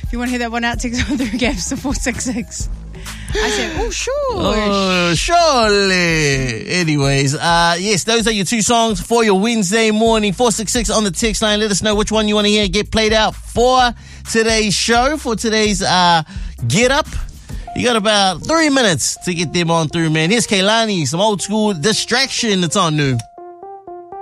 You want to hear that one out? Text on through Gaps to 466. I said, oh, sure. Oh, surely. Anyways, yes, those are your two songs for your Wednesday morning. 466 on the text line. Let us know which one you want to hear get played out for today's show, for today's Get Up. You got about 3 minutes to get them on through, man. Here's Kehlani, some old school Distraction. It's on New.